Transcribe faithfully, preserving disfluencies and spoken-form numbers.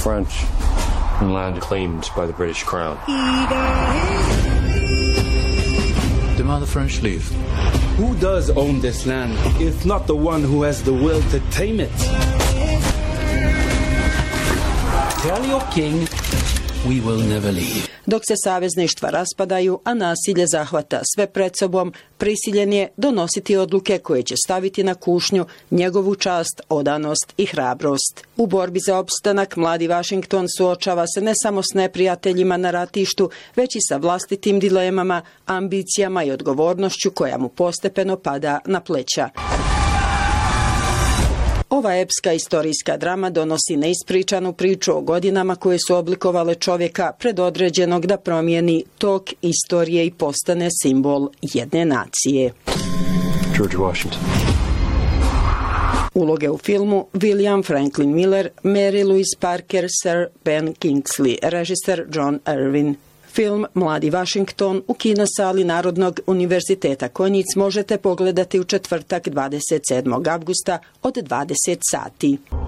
French and land claimed by the British Crown. Demand the French leave. Who does own this land, if not the one who has the will to tame it? Tell your king we will never leave. Dok se savezništva raspadaju, a nasilje zahvata sve pred sobom, prisiljen je donositi odluke koje će staviti na kušnju njegovu čast, odanost i hrabrost. U borbi za opstanak mladi Washington suočava se ne samo s neprijateljima na ratištu, već i sa vlastitim dilemama, ambicijama i odgovornošću koja mu postepeno pada na pleća. Ova epska istorijska drama donosi neispričanu priču o godinama koje su oblikovale čovjeka predodređenog da promijeni tok istorije i postane simbol jedne nacije. George Washington. Uloge u filmu: William Franklin Miller, Mary Louise Parker, Sir Ben Kingsley, režiser John Irvin. Film Mladi Washington u kinosali Narodnog univerziteta Konjic možete pogledati u četvrtak dvadeset sedmog avgusta od dvadeset sati.